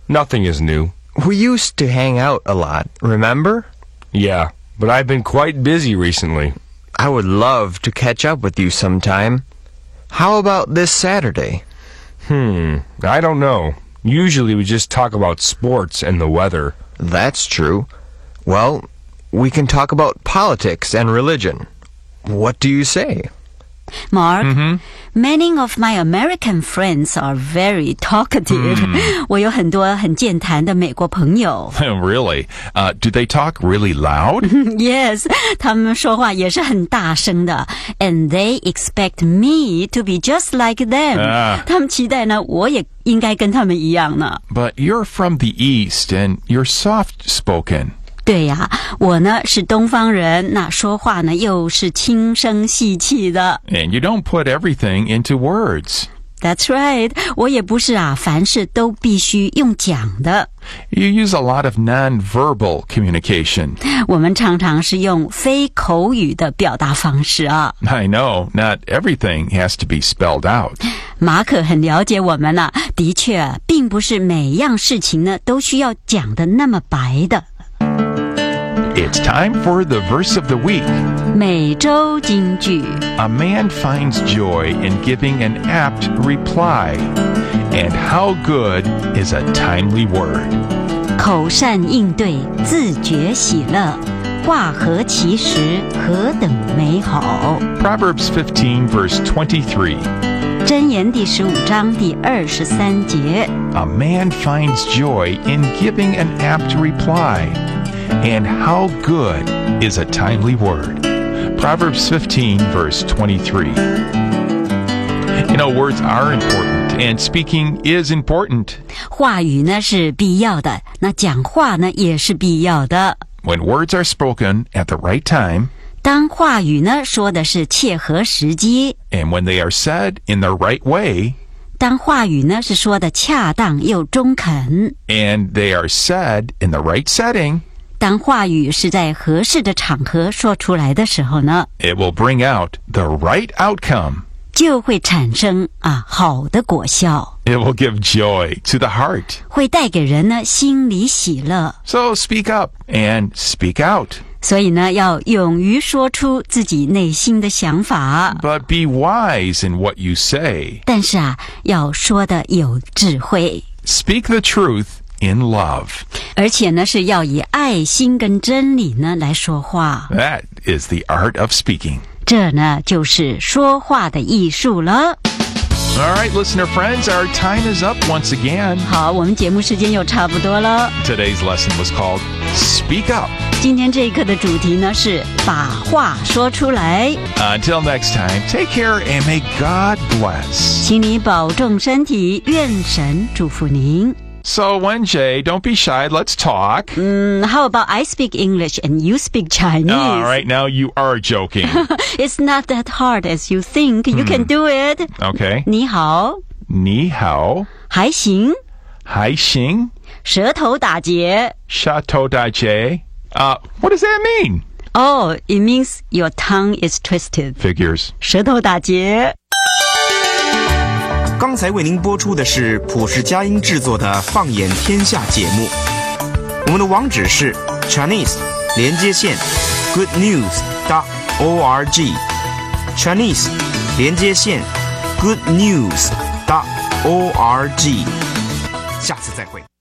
Nothing is new. We used to hang out a lot, remember? Yeah, but I've been quite busy recently. I would love to catch up with you sometime. How about this Saturday? I don't know. Usually we just talk about sports and the weather. That's true. Well, we can talk about politics and religion. What do you say? Mark, many of my American friends are very talkative. 我有很多很健谈的美国朋友。 Really? Do they talk really loud? Yes, 他们说话也是很大声的。And they expect me to be just like them. 他们期待呢，我也应该跟他们一样呢。 But you're from the East and you're soft-spoken. 对呀，我呢是东方人，那说话呢又是轻声细气的。 And you don't put everything into words. That's right. 我也不是凡事都必须用讲的。 You use a lot of non-verbal communication. 我们常常是用非口语的表达方式啊。 I know, not everything has to be spelled out. 马可很了解我们啊，的确，并不是每样事情呢都需要讲的那么白的。 It's time for the verse of the week. 每周金句。 A man finds joy in giving an apt reply. And how good is a timely word? 口善应对，自觉喜乐，话合其时，何等美好。 Proverbs 15 verse 23. 箴言第15章第23节。 A man finds joy in giving an apt reply.And how good is a timely word? Proverbs 15 verse 23. You know, words are important, and speaking is important. 话语呢是必要的，那讲话呢也是必要的。 When words are spoken at the right time, 当话语呢说的是切合时机， and when they are said in the right way, 当话语呢是说的恰当又中肯， and they are said in the right setting, 当话语是在合适的场合说出来的时候呢， it will bring out the right outcome. 就会产生好的果效。 It will give joy to the heart. 会带给人呢心里喜乐。 So speak up and speak out. 所以呢，要勇于说出自己内心的想法。 But be wise in what you say. 但是要说的有智慧。 Speak the truth.In love. 而且呢是要以爱心跟真理呢来说话。 That is the art of speaking. 这呢就是说话的艺术了。 All right, listener friends, our time is up once again. 好，我们节目时间又差不多了。 Today's lesson was called Speak Up. 今天这一课的主题呢是把话说出来。 Until next time, take care and may God bless. 请你保重身体，愿神祝福您。 So, Wenjie, don't be shy. Let's talk. How about I speak English and you speak Chinese? All right, now you are joking. It's not that hard as you think. You can do it. Okay. 你好。 你好。 还行。 还行。 舌头打结。 舌头打结。What does that mean? Oh, it means your tongue is twisted. Figures. 舌头打结。 刚才为您播出的是普世佳音制作的《放眼天下》节目，我们的网址是 Chinese 连接线 goodnews.org Chinese 连接线 goodnews.org 下次再会。